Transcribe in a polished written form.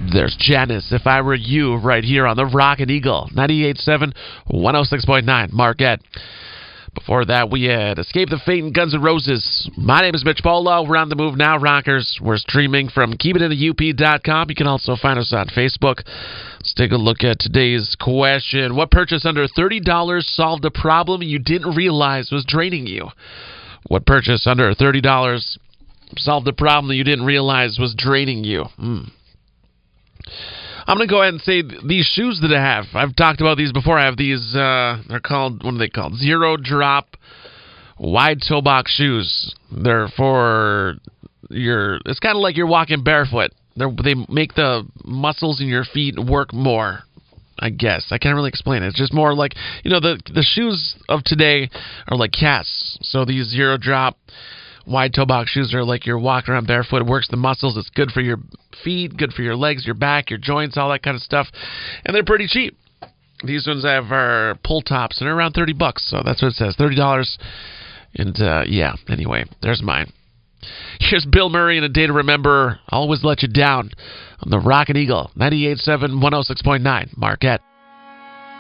There's Janice, If I Were You, right here on the Rockin' Eagle, 98.7, 106.9, Marquette. Before that, we had Escape the Fate and Guns N' Roses. My name is Mitch Polo. We're on the move now, rockers. We're streaming from keepitinthe.up.com. You can also find us on Facebook. Let's take a look at today's question. What purchase under $30 solved a problem you didn't realize was draining you? What purchase under $30 solved a problem that you didn't realize was draining you? I'm going to go ahead and say these shoes that I have. I've talked about these before. I have these, they're called, what are they called? Zero drop wide toe box shoes. They're for it's kind of like you're walking barefoot. They make the muscles in your feet work more, I guess. I can't really explain it. It's just more like, the shoes of today are like casts. So these zero drop wide toe box shoes are like you're walking around barefoot. It works the muscles. It's good for your feet, good for your legs, your back, your joints, all that kind of stuff. And they're pretty cheap. These ones I have are pull tops, and they're around $30. So that's what it says, $30. And yeah, anyway, there's mine. Here's Bill Murray and A Day to Remember. Always Let You Down on the Rockin' Eagle, 98.7, 106.9, Marquette.